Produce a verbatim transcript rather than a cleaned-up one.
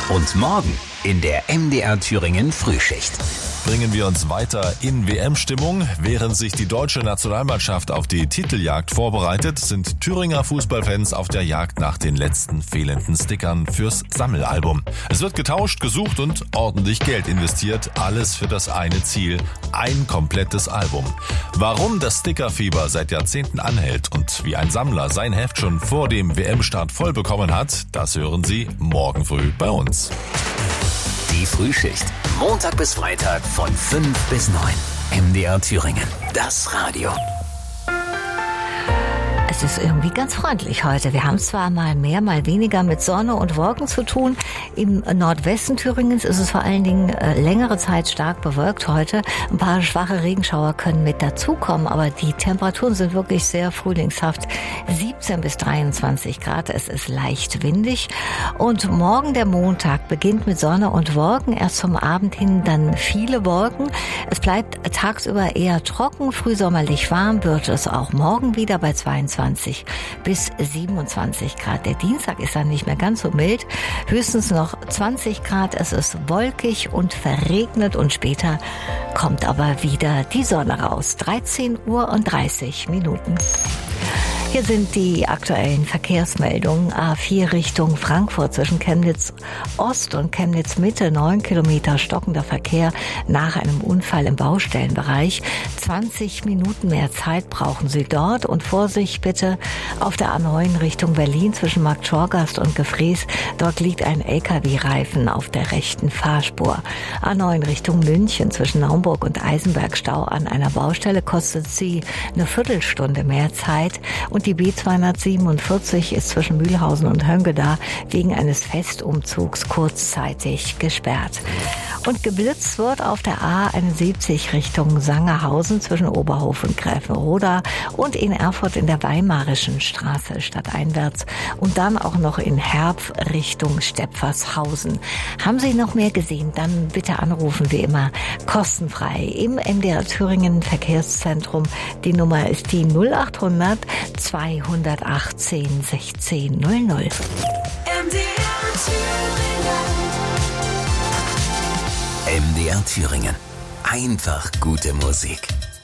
Und morgen in der M D R Thüringen Frühschicht. Bringen wir uns weiter in W M-Stimmung. Während sich die deutsche Nationalmannschaft auf die Titeljagd vorbereitet, sind Thüringer Fußballfans auf der Jagd nach den letzten fehlenden Stickern fürs Sammelalbum. Es wird getauscht, gesucht und ordentlich Geld investiert. Alles für das eine Ziel: ein komplettes Album. Warum das Stickerfieber seit Jahrzehnten anhält und wie ein Sammler sein Heft schon vor dem W M-Start voll bekommen hat, das hören Sie morgen früh bei uns. Die Frühschicht. Montag bis Freitag von fünf bis neun. M D R Thüringen. Das Radio. Es ist irgendwie ganz freundlich heute. Wir haben zwar mal mehr, mal weniger mit Sonne und Wolken zu tun. Im Nordwesten Thüringens ist es vor allen Dingen äh, längere Zeit stark bewölkt heute. Ein paar schwache Regenschauer können mit dazukommen, aber die Temperaturen sind wirklich sehr frühlingshaft. siebzehn bis dreiundzwanzig Grad, es ist leicht windig. Und morgen, der Montag, beginnt mit Sonne und Wolken. Erst zum Abend hin dann viele Wolken. Es bleibt tagsüber eher trocken, frühsommerlich warm wird es auch morgen wieder bei zweiundzwanzig bis siebenundzwanzig Grad. Der Dienstag ist dann nicht mehr ganz so mild, höchstens noch zwanzig Grad. Es ist wolkig und verregnet und später kommt aber wieder die Sonne raus. dreizehn Uhr und dreißig Minuten. Hier sind die aktuellen Verkehrsmeldungen. A vier Richtung Frankfurt zwischen Chemnitz Ost und Chemnitz Mitte. neun Kilometer stockender Verkehr nach einem Unfall im Baustellenbereich. zwanzig Minuten mehr Zeit brauchen Sie dort. Und Vorsicht bitte auf der A neun Richtung Berlin zwischen Marktschorgast und Gefrees. Dort liegt ein L K W-Reifen auf der rechten Fahrspur. A neun Richtung München zwischen Naumburg und Eisenberg. Stau an einer Baustelle kostet Sie eine Viertelstunde mehr Zeit. Und die B zweihundertsiebenundvierzig ist zwischen Mühlhausen und Höngeda wegen eines Festumzugs kurzzeitig gesperrt. Und geblitzt wird auf der A einundsiebzig Richtung Sangerhausen zwischen Oberhof und Gräfenroda und in Erfurt in der Weimarischen Straße stadteinwärts und dann auch noch in Herpf Richtung Stepfershausen. Haben Sie noch mehr gesehen? Dann bitte anrufen, wie immer, kostenfrei im M D R Thüringen Verkehrszentrum. Die Nummer ist die null achthundert zweihundertachtzehn sechzehn null null. M D R Thüringen. M D R Thüringen. Einfach gute Musik.